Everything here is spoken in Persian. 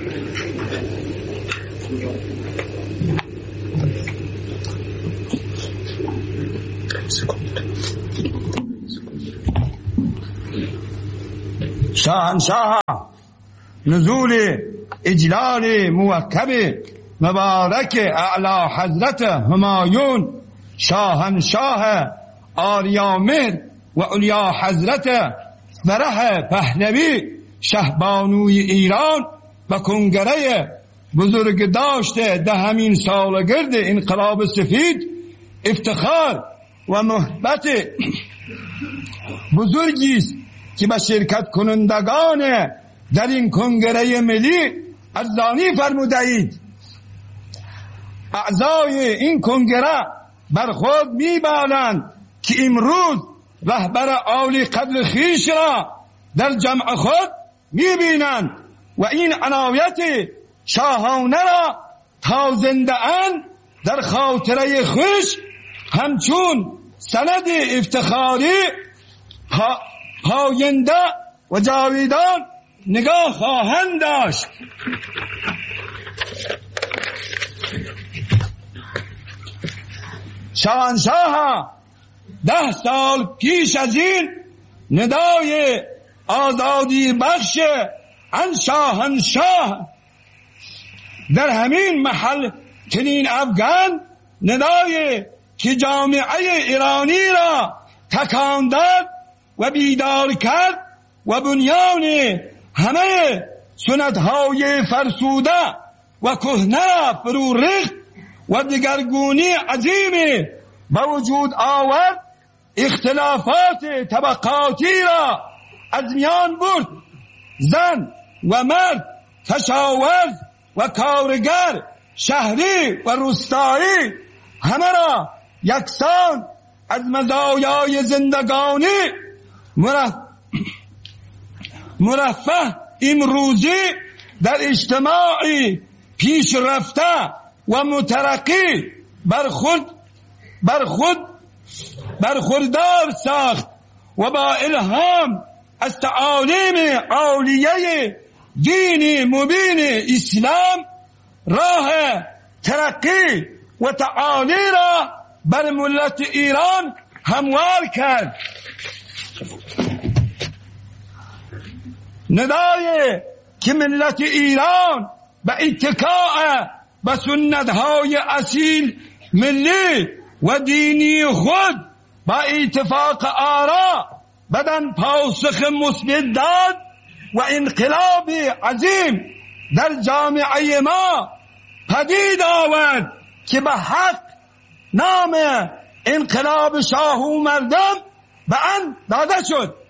شاهنشاه نزول اجلال موکب مبارک اعلی حضرت همایون شاهنشاه آریامهر و علیا حضرت فرح پهلوی شهبانوی ایران و کنگره بزرگ داشته دهمین سالگرد انقلاب سفید افتخار و محبت بزرگی است که به شرکت کنندگان در این کنگره ملی ارزانی فرموده اید. اعضای این کنگره بر خود میبالند که امروز رهبر عالی قدر خویش را در جمع خود میبینند و این عنایت شاهانه را تا زنده اند در خاطره خویش همچون سند افتخاری پاینده و جاویدان نگاه خواهند داشت. شاهنشاه 10 سال پیش از این ندای آزادی بخش ان شاهنشاه در همین محل چنین افغان ندای که جامعه ایرانی را تکان داد و بیدار کرد و بنیان همه سنت‌های فرسوده و کهنه را فرو ریخت و دگرگونی عظیم به وجود آورد، اختلافات طبقاتی را از میان برد، زن و مرد، کشاورز و کارگر، شهری و روستایی همه را یکسان از مزایای زندگانی مرفه امروزی در اجتماعی پیشرفته و مترقی برخوردار ساخت و با الهام از تعالیم عالیه دین مبین اسلام راه ترقی و تعالی را بر ملت ایران هموار کرد. ندای که ملت ایران به اتکاء به سنت‌های اصیل ملی و دینی خود با اتفاق آرا بدن پاسخ مثبت داد و انقلاب عظیم در جامعه ما پدید آورد که به حق نام انقلاب شاه و مردم به آن داده شد.